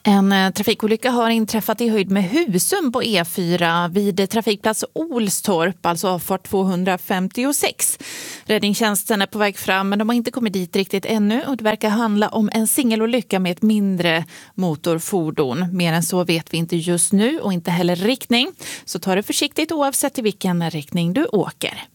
En trafikolycka har inträffat i höjd med Husum på E4 vid trafikplats Olstorp, alltså avfart 256. Räddningstjänsten är på väg fram men de har inte kommit dit riktigt ännu och det verkar handla om en singelolycka med ett mindre motorfordon. Mer än så vet vi inte just nu och inte heller riktning. Så ta det försiktigt oavsett i vilken riktning du åker.